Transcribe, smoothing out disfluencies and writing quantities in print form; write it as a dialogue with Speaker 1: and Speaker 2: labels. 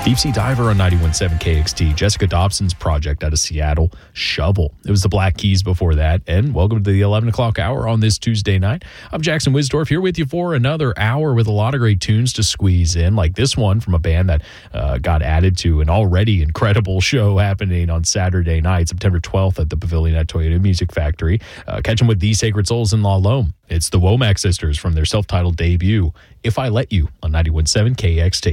Speaker 1: Deep Sea Diver on 91.7 KXT. Jessica Dobson's project out of Seattle, Shovel. It was the Black Keys before that. And welcome to the 11 o'clock hour on this Tuesday night. I'm Jackson Wisdorf here with you for another hour with a lot of great tunes to squeeze in, like this one from a band that got added to an already incredible show happening on Saturday night, September 12th at the Pavilion at Toyota Music Factory. Catch them with The Sacred Souls in La Lome. It's the Womack Sisters from their self-titled debut, If I Let You, on 91.7 KXT.